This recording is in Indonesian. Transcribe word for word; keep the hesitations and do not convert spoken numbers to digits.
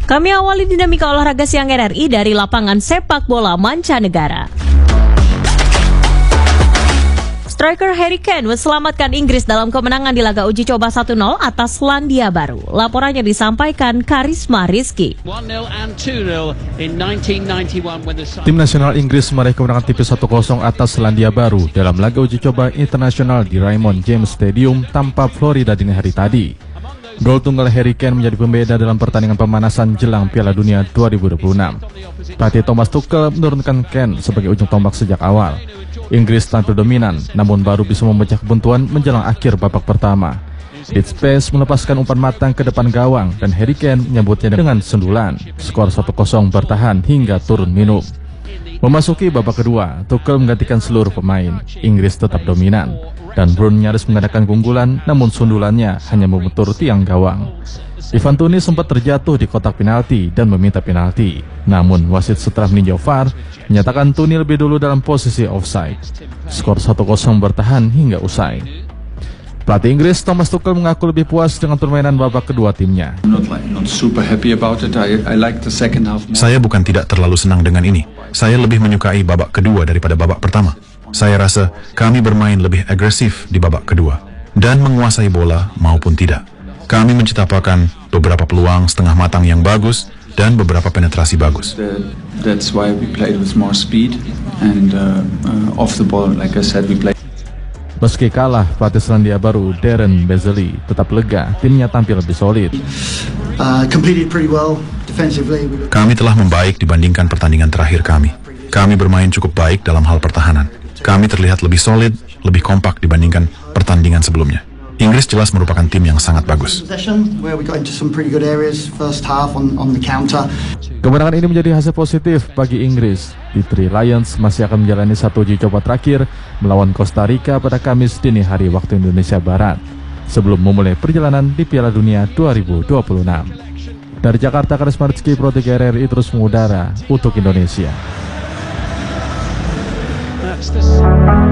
Kami awali dinamika olahraga siang R R I dari lapangan sepak bola mancanegara. Striker Harry Kane menyelamatkan Inggris dalam kemenangan di laga uji coba satu nol atas Selandia Baru. Laporannya disampaikan Karisma Rizky. Tim nasional Inggris meraih kemenangan tipis satu kosong atas Selandia Baru dalam laga uji coba internasional di Raymond James Stadium, Tampa, Florida dini hari tadi. Gol tunggal Harry Kane menjadi pembeda dalam pertandingan pemanasan jelang Piala Dunia dua ribu dua puluh enam. Pelatih Thomas Tuchel menurunkan Kane sebagai ujung tombak sejak awal. Inggris tampil dominan, namun baru bisa memecah kebuntuan menjelang akhir babak pertama. Dead Space melepaskan umpan matang ke depan gawang dan Harry Kane menyambutnya dengan sundulan. Skor satu kosong bertahan hingga turun minum. Memasuki babak kedua, Tuchel menggantikan seluruh pemain. Inggris tetap dominan dan Bruno nyaris mengadakan keunggulan, namun sundulannya hanya membentur tiang gawang. Ivan Toney sempat terjatuh di kotak penalti dan meminta penalti. Namun wasit setelah meninjau V A R menyatakan Toney lebih dulu dalam posisi offside. Skor satu kosong bertahan hingga usai. Pelatih Inggris Thomas Tuchel mengaku lebih puas dengan permainan babak kedua timnya. Saya bukan tidak terlalu senang dengan ini. Saya lebih menyukai babak kedua daripada babak pertama. Saya rasa kami bermain lebih agresif di babak kedua dan menguasai bola maupun tidak. Kami menciptakan beberapa peluang setengah matang yang bagus dan beberapa penetrasi bagus. That's why we played with more speed and uh, uh, off the ball, like I said, we played. Meski kalah, pelatih Selandia Baru Darren Beasley tetap lega timnya tampil lebih solid. Uh, competed pretty well defensively. Kami telah membaik dibandingkan pertandingan terakhir kami. Kami bermain cukup baik dalam hal pertahanan. Kami terlihat lebih solid, lebih kompak dibandingkan pertandingan sebelumnya. Inggris jelas merupakan tim yang sangat bagus. Kemenangan ini menjadi hasil positif bagi Inggris. The Three Lions masih akan menjalani satu uji coba terakhir melawan Costa Rica pada Kamis dini hari waktu Indonesia Barat, sebelum memulai perjalanan di Piala Dunia dua ribu dua puluh enam. Dari Jakarta, Karisma Rizky, Pro tiga R R I terus mengudara untuk Indonesia.